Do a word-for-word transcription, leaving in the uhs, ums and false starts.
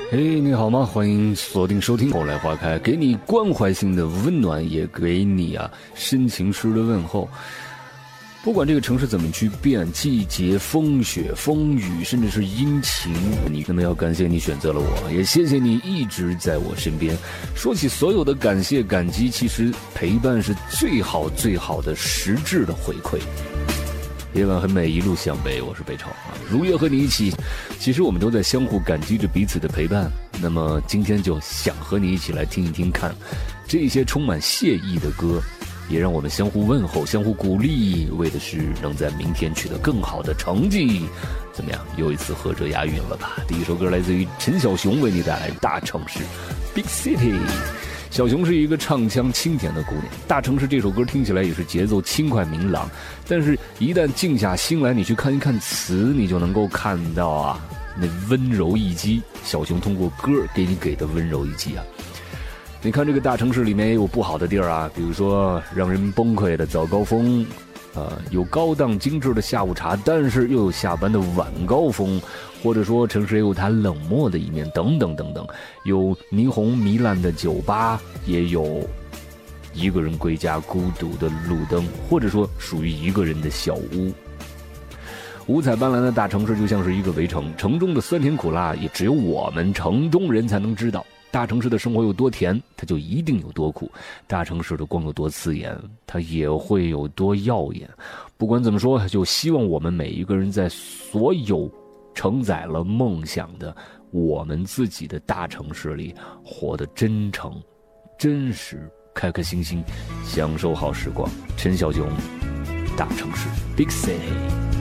嘿，你好吗？欢迎锁定收听《后来花开》，给你关怀性的温暖，也给你啊深情诗的问候。不管这个城市怎么去变，季节、风雪、风雨，甚至是阴晴，你那么要感谢你选择了我，也谢谢你一直在我身边。说起所有的感谢感激，其实陪伴是最好最好的实质的回馈。夜晚很美，一路向北，我是北超啊。如约和你一起，其实我们都在相互感激着彼此的陪伴。那么今天就想和你一起来听一听看，这些充满谢意的歌，也让我们相互问候，相互鼓励，为的是能在明天取得更好的成绩。怎么样，又一次合辙押韵了吧？第一首歌来自于陈小熊，为你带来《大城市》 Big City。小熊是一个唱腔清甜的姑娘，大城市这首歌听起来也是节奏轻快明朗，但是一旦静下心来，你去看一看词，你就能够看到啊那温柔一击，小熊通过歌给你给的温柔一击啊。你看这个大城市里面也有不好的地儿啊，比如说让人崩溃的早高峰，呃，有高档精致的下午茶，但是又有下班的晚高峰，或者说城市也有它冷漠的一面，等等等等。有霓虹糜烂的酒吧，也有一个人归家孤独的路灯，或者说属于一个人的小屋。五彩斑斓的大城市就像是一个围城，城中的酸甜苦辣也只有我们城中人才能知道。大城市的生活有多甜，它就一定有多苦；大城市的光有多刺眼，它也会有多耀眼。不管怎么说，就希望我们每一个人在所有承载了梦想的我们自己的大城市里活得真诚、真实，开开心心，享受好时光。陈小熊，大城市 Big City。